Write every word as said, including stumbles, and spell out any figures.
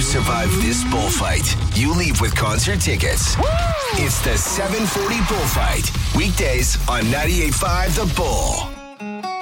survive this bullfight, you leave with concert tickets. Woo! It's the seven forty Bullfight. Weekdays on ninety-eight point five The Bull.